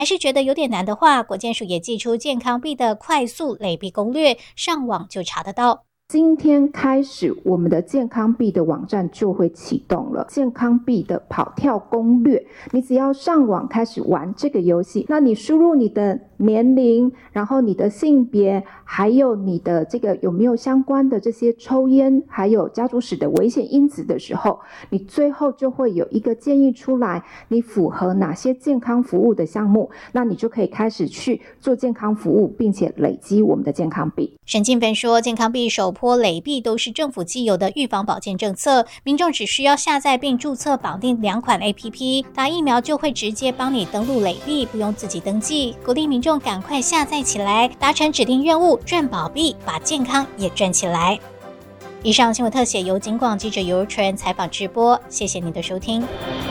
还是觉得有点难的话，国健署也寄出健康币的快速累币攻略，上网就查得到。 今天开始，我们的健康币的网站就会启动了。健康币的跑跳攻略，你只要上网开始玩这个游戏，那你输入你的年龄，然后你的性别，还有你的这个有没有相关的这些抽烟，还有家族史的危险因子的时候，你最后就会有一个建议出来，你符合哪些健康服务的项目，那你就可以开始去做健康服务，并且累积我们的健康币。 沈静芬说，健康币首波累币都是政府既有的预防保健政策，民众只需要下载并注册绑定2款 APP， 打疫苗就会直接帮你登录累币，不用自己登记。鼓励民众赶快下载起来，达成指定任务，赚宝币，把健康也赚起来。以上新闻特写由警广记者尤纯采访直播，谢谢您的收听。